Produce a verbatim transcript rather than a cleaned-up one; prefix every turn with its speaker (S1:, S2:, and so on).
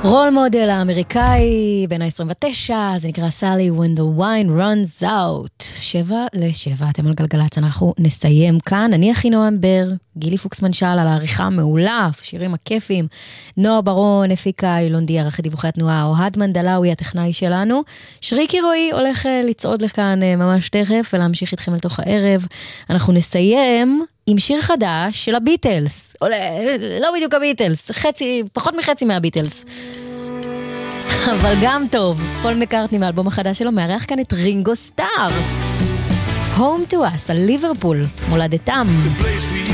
S1: רול מודל האמריקאי בין ה-עשרים ותשע, זה נקרא Sally When the Wine Runs Out. שבע לשבע, אתם על גלגלץ, אנחנו נסיים כאן. אני אחינועם בר, גילי פוקסמן שאל על העריכה המעולה, שירים הכיפים, נועה ברון, אפיקה, אילונדי, ערכת דיווחי התנועה, אוהד מנדלאוי, הטכנאי שלנו, שריקי רועי הולך לצעוד לכאן ממש תכף, ולהמשיך איתכם לתוך הערב. אנחנו נסיים עם שיר חדש של הביטלס, או לא בדיוק הביטלס, חצי, פחות מחצי מהביטלס, אבל גם טוב. פול מקרטני מאלבום החדש שלו מארח כאן את רינגו סטאר, Home to Us, על ליברפול, מולדתם.